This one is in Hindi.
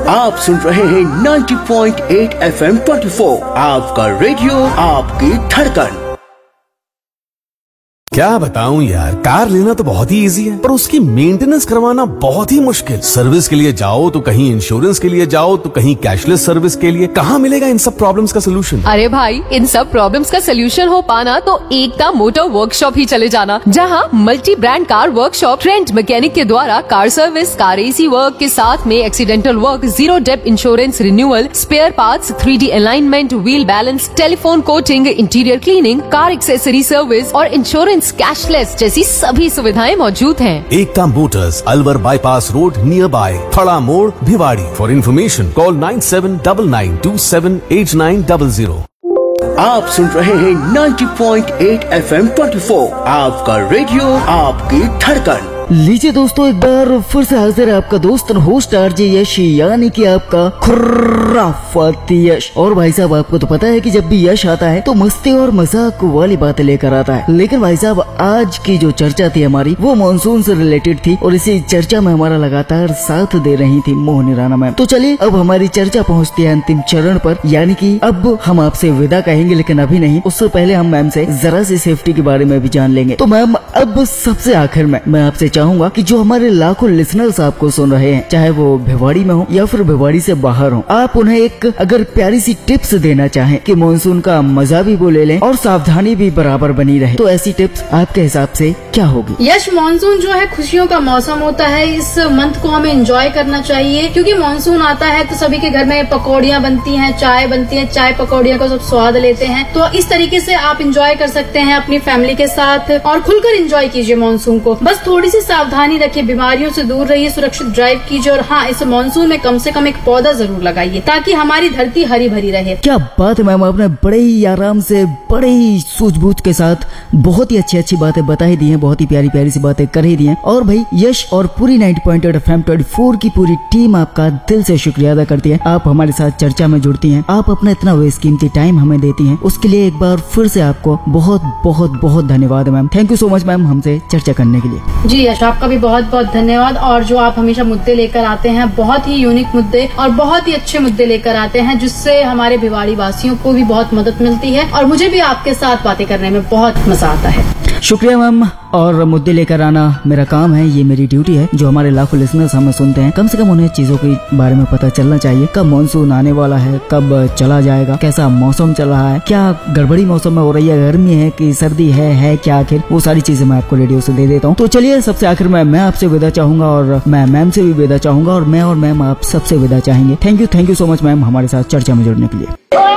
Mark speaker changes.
Speaker 1: आप सुन रहे हैं 90.8 FM 24, आपका रेडियो, आपकी धड़कन।
Speaker 2: क्या बताऊं यार, कार लेना तो बहुत ही इजी है, पर उसकी मेंटेनेंस करवाना बहुत ही मुश्किल। सर्विस के लिए जाओ तो कहीं इंश्योरेंस के लिए जाओ तो कहीं कैशलेस सर्विस के लिए। कहाँ मिलेगा इन सब प्रॉब्लम्स का सोल्यूशन?
Speaker 3: अरे भाई, इन सब प्रॉब्लम्स का सोल्यूशन हो पाना तो एकता मोटर वर्कशॉप ही चले जाना, जहाँ multi brand car workshop trend mechanic के द्वारा car service, car AC work के साथ में accidental work, zero depth insurance renewal, spare parts, 3D alignment, wheel balance, telephone coating, interior cleaning, car accessory service और इंश्योरेंस कैशलेस जैसी सभी सुविधाएं मौजूद हैं।
Speaker 2: एकता Motors, Alwar bypass road, near by थड़ा मोड़, भिवाड़ी। For information call 9799278900।
Speaker 1: आप सुन रहे हैं 90.8 FM 24, आपका रेडियो, आपकी धड़कन।
Speaker 4: लीजिए दोस्तों, एक बार फिर से हाजिर है आपका दोस्त होस्ट आरजे यश, यानी कि आपका खुर्राफाती यश। और भाई साहब, आपको तो पता है कि जब भी यश आता है तो मस्ती और मजाक वाली बातें लेकर आता है। लेकिन भाई साहब, आज की जो चर्चा थी हमारी, वो मानसून से रिलेटेड थी और इसी चर्चा में हमारा लगातार साथ दे रही थी मोहिनी राणा मैम। तो चलिए, अब हमारी चर्चा पहुँचती है अंतिम चरण पर, यानी कि अब हम आपसे विदा कहेंगे, लेकिन अभी नहीं। उससे पहले हम मैम से जरा सी सेफ्टी के बारे में भी जान लेंगे। तो मैम, अब सबसे आखिर में मैं आपसे चाहूंगा कि जो हमारे लाखों लिसनर्स आपको सुन रहे हैं, चाहे वो भिवाड़ी में हो या फिर भिवाड़ी से बाहर हो, आप उन्हें एक अगर प्यारी सी टिप्स देना चाहें कि मानसून का मजा भी वो ले लें और सावधानी भी बराबर बनी रहे, तो ऐसी टिप्स आपके हिसाब से क्या होगी?
Speaker 5: यश, मानसून जो है खुशियों का मौसम होता है। इस मंथ को हमें एंजॉय करना चाहिए, क्योंकि मानसून आता है तो सभी के घर में पकौड़ियाँ बनती हैं, चाय बनती है, चाय पकौड़ियाँ का सब स्वाद लेते हैं। तो इस तरीके से आप एंजॉय कर सकते हैं अपनी फैमिली के साथ और खुलकर एंजॉय कीजिए मानसून को। बस थोड़ी सी सावधानी रखिए, बीमारियों से दूर रहिए, सुरक्षित ड्राइव कीजिए और हाँ, इस मानसून में कम से कम एक पौधा जरूर लगाइए ताकि हमारी धरती हरी भरी रहे।
Speaker 4: क्या बात है मैम, आपने बड़े ही आराम से, बड़े ही सूझबूझ के साथ बहुत ही अच्छी बातें बता ही दी हैं, बहुत ही प्यारी प्यारी सी बातें कर ही दी हैं। और भाई, यश और पूरी 90.8 FM 24 की पूरी टीम आपका दिल से शुक्रिया अदा करती है। आप हमारे साथ चर्चा में जुड़ती हैं, आप अपना इतना बेशकीमती टाइम हमें देती हैं, उसके लिए एक बार फिर से आपको बहुत बहुत बहुत धन्यवाद ma'am. Thank you so much ma'am, हमसे चर्चा करने के लिए।
Speaker 5: जी यश, आपका भी बहुत बहुत धन्यवाद। और जो आप हमेशा मुद्दे लेकर आते हैं, बहुत ही यूनिक मुद्दे और बहुत ही अच्छे मुद्दे लेकर आते हैं, जिससे हमारे भिवाड़ी वासियों को भी बहुत मदद मिलती है और मुझे भी आपके साथ बातें करने में बहुत मजा आता है।
Speaker 4: शुक्रिया मैम। और मुद्दे लेकर आना मेरा काम है, ये मेरी ड्यूटी है। जो हमारे लाखों लिसनर्स हमें सुनते हैं, कम से कम उन्हें चीजों के बारे में पता चलना चाहिए, कब मानसून आने वाला है, कब चला जाएगा, कैसा मौसम चल रहा है, क्या गड़बड़ी मौसम में हो रही है, गर्मी है कि सर्दी है क्या, आखिर वो सारी चीजें मैं आपको रेडियो से दे देता हूँ। तो चलिए, सबसे आखिर में मैं आपसे विदा चाहूंगा और मैं मैम से भी विदा चाहूंगा और मैं और मैम आप सबसे विदा चाहेंगे। Thank you so much ma'am, हमारे साथ चर्चा में जुड़ने के लिए।